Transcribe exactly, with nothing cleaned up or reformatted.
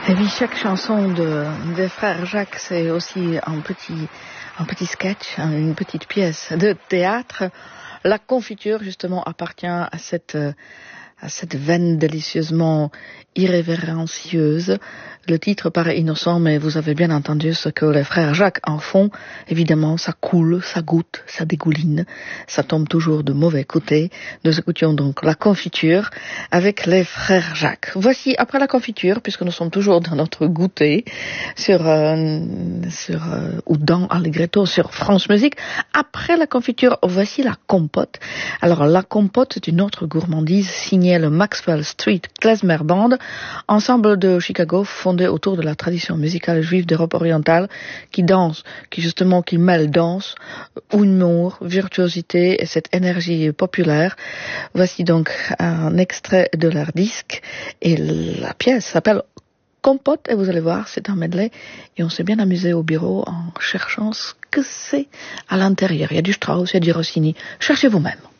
Et oui, chaque chanson de, des frères Jacques, c'est aussi un petit, un petit sketch, une petite pièce de théâtre. La confiture, justement, appartient à cette, à cette veine délicieusement irrévérencieuse. Le titre paraît innocent, mais vous avez bien entendu ce que les frères Jacques en font. Évidemment, ça coule, ça goûte, ça dégouline, ça tombe toujours de mauvais côté. Nous écoutions donc la confiture avec les frères Jacques. Voici, après la confiture, puisque nous sommes toujours dans notre goûter, sur, euh, sur euh, ou dans Allegretto, sur France Musique, après la confiture, voici la compote. Alors, la compote, c'est une autre gourmandise signée le Maxwell Street Klezmer Band, ensemble de Chicago fondé autour de la tradition musicale juive d'Europe orientale, qui danse, qui justement, qui mêle danse, humour, virtuosité et cette énergie populaire. Voici donc un extrait de leur disque et la pièce s'appelle Compote et vous allez voir, c'est un medley et on s'est bien amusé au bureau en cherchant ce que c'est à l'intérieur. Il y a du Strauss, il y a du Rossini. Cherchez vous-même.